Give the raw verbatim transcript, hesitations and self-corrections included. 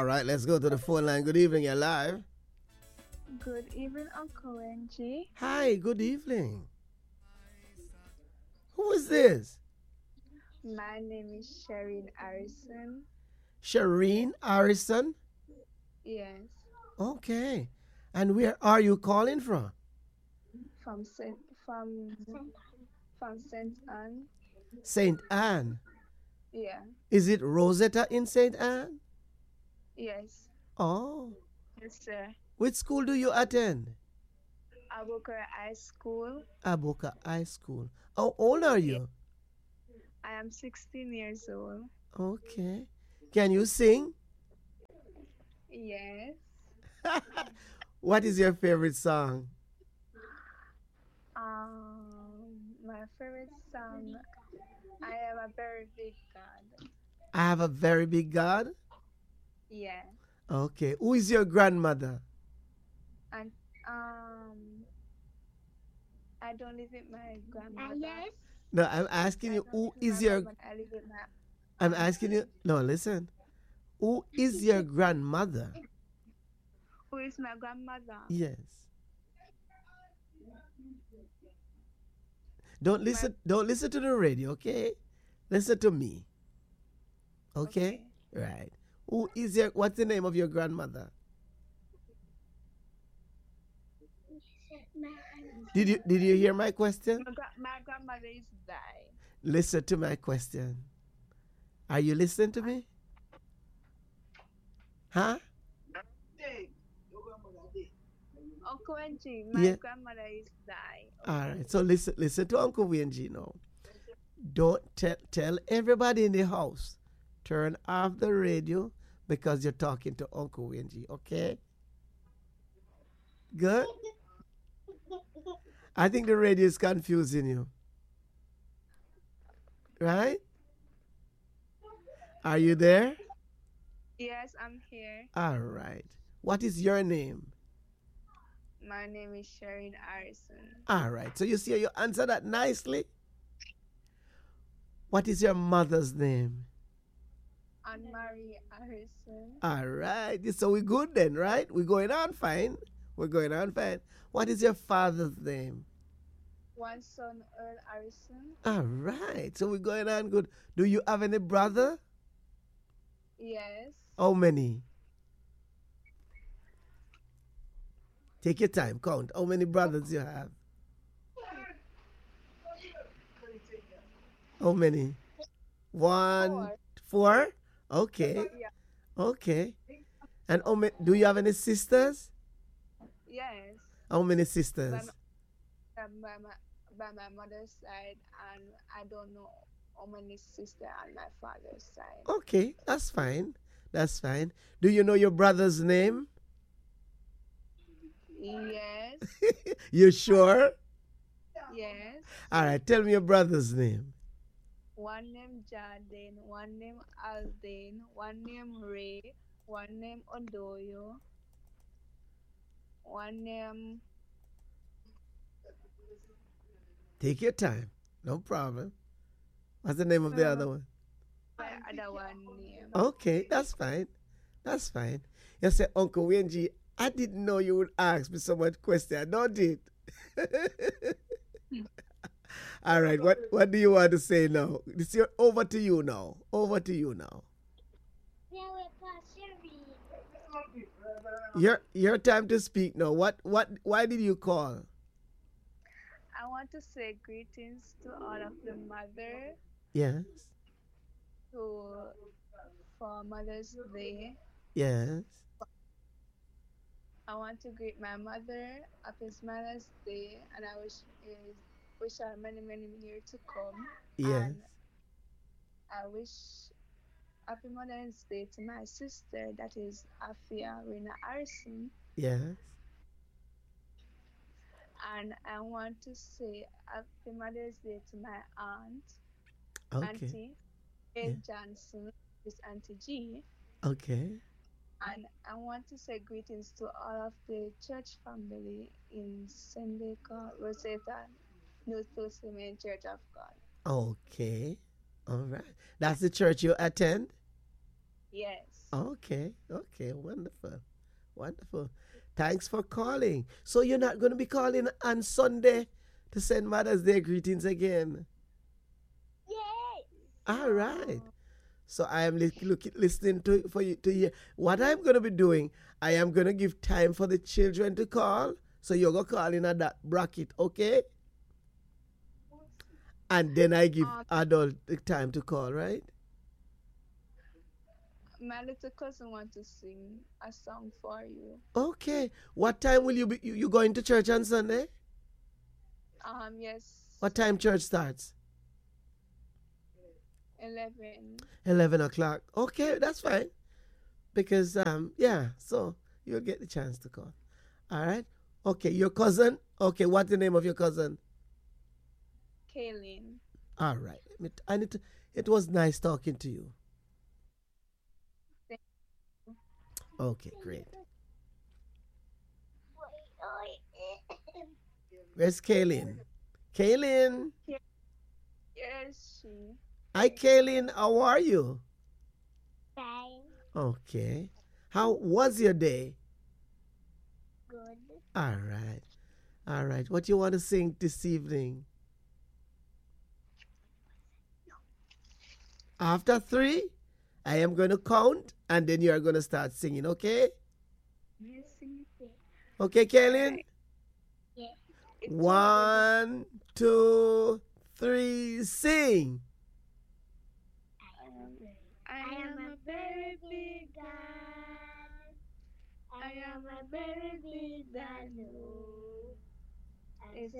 right, let's go to the phone line. Good evening, you're live. Good evening, Uncle Wenji. Hi, good evening. Who is this? My name is Shereen Harrison. Shereen Harrison? Yes. Okay. And where are you calling from? From Saint from from Saint Anne. Saint Anne. Yeah. Is it Rosetta in Saint Anne? Yes. Oh. Yes, sir. Which school do you attend? Aboka High School. Aboka High School. How old are you? I am sixteen years old. Okay. Can you sing? Yes. What is your favorite song? Um, my favorite song. I am a very big God. I have a very big God. Yeah. Okay. Who is your grandmother? And um, I don't live with my grandmother. Uh, yes. No, I'm asking you who is your. I live with my. I'm asking you. No, listen. Who is your grandmother? Who is my grandmother? Yes. Don't listen. My... Don't listen to the radio, okay? Listen to me. Okay? Okay. Right. Who is your? What's the name of your grandmother? Did you Did you hear my question? My, gra- my grandmother is dying. Listen to my question. Are you listening to me? Huh? Uncle Wenji, my yeah. grandmother is dying. Okay. All right. So listen, listen to Uncle Wenji now. Don't tell tell everybody in the house. Turn off the radio because you're talking to Uncle Wenji. Okay? Good. I think the radio is confusing you. Right? Are you there? Yes, I'm here. All right. What is your name? My name is Shereen Harrison. All right. So you see, you answer that nicely. What is your mother's name? Anne-Marie Harrison. All right. So we're good then, right? We're going on fine. We're going on fine. What is your father's name? One son, Earl Harrison. All right. So we're going on good. Do you have any brother? Yes. How many? Take your time. Count. How many brothers you have? How many? One, four. four? Okay. Yeah. Okay. And how many, do you have any sisters? Yes. How many sisters? By my, by my, by my mother's side, and I don't know how many sisters on my father's side. Okay, that's fine. That's fine. Do you know your brother's name? Yes. You sure? Yes. All right, tell me your brother's name. One name Jordan, one name Alden, one name Ray, one name Odoyo, one name... Take your time. No problem. What's the name of the other one? My other one name. Okay, that's fine. That's fine. You say, Uncle Wenji, I didn't know you would ask me so much question. I don't it. All right. What What do you want to say now? It's your, over to you now. Over to you now. Your Your time to speak now. What What? Why did you call? I want to say greetings to all of the mother. Yes. To for Mother's Day. Yes. I want to greet my mother happy Mother's Day, and I wish wish her many many years to come. Yes. And I wish happy Mother's Day to my sister, that is Afia Rena Harrison. Yes. And I want to say happy Mother's Day to my aunt, okay. Auntie A. Yeah. Johnson, is Auntie G. Okay. And I want to say greetings to all of the church family in Sendeka, Rosetta, New Testament Church of God. Okay. All right. That's the church you attend? Yes. Okay, okay, wonderful, wonderful. Thanks for calling. So you're not going to be calling on Sunday to send Mother's Day greetings again? All right. No. So I am li- look, listening to for you to hear what I'm going to be doing. I am going to give time for the children to call. So you're going to call in at that bracket, okay? And then I give Um, adult the time to call, right? my little cousin want to sing a song for you. Okay. What time will you be? You, you going to church on Sunday? Um, yes, What sir. time church starts? Eleven. Eleven o'clock. Okay, that's fine. Because um, yeah. So you'll get the chance to call. All right. Okay, your cousin. Okay, what's the name of your cousin? Kaylin. All right. Let me t- I need to. It was nice talking to you. Thank Okay, great. Where's Kaylin? Kaylin. you. Yes, she. Hi, Kaylin. How are you? Fine. Okay. How was your day? Good. All right. All right. What you want to sing this evening? After three, I am going to count and then you are going to start singing, okay? You sing it. Okay, Kaylin? Yeah. It's One, two, three, sing. I am a very big God. I am a very big God. Oh. It's